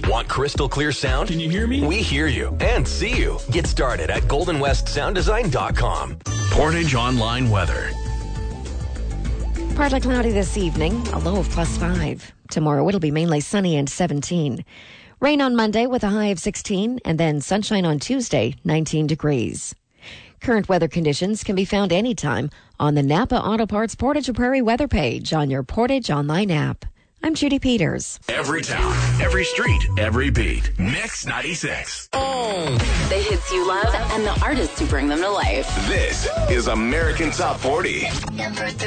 Want crystal clear sound? Can you hear me? We hear you and see you. Get started at goldenwestsounddesign.com. Portage Online Weather. Partly cloudy this evening, a low of +5. Tomorrow it'll be mainly sunny and 17. Rain on Monday with a high of 16, and then sunshine on Tuesday, 19 degrees. Current weather conditions can be found anytime on the Napa Auto Parts Portage Prairie weather page on your Portage Online app. I'm Judy Peters. Every town, every street, every beat. Mix 96. The hits you love and the artists who bring them to life. This is American Top 40. Number 3.